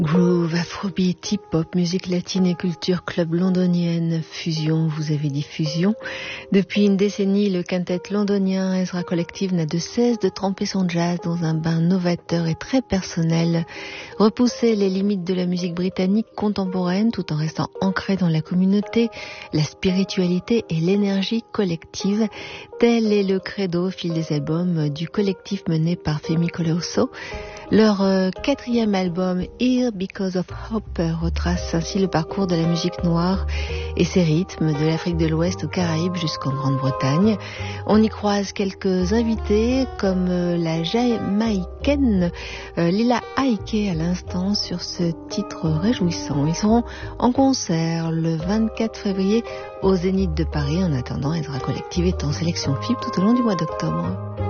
Groove, afrobeat, hip-hop, musique latine et culture club londonienne, fusion, vous avez dit fusion. Depuis une décennie, le quintet londonien Ezra Collective n'a de cesse de tremper son jazz dans un bain novateur et très personnel. Repousser les limites de la musique britannique contemporaine tout en restant ancré dans la communauté, la spiritualité et l'énergie collective. Tel est le credo au fil des albums du collectif mené par Femi Colosso. Leur quatrième album, Here Because of Hope, retrace ainsi le parcours de la musique noire et ses rythmes de l'Afrique de l'Ouest aux Caraïbes jusqu'en Grande-Bretagne. On y croise quelques invités comme la jamaïcaine Lila Aike à l'instant sur ce titre réjouissant. Ils seront en concert le 24 février au Zénith de Paris. En attendant, Ezra Collective est en sélection FIP tout au long du mois d'octobre.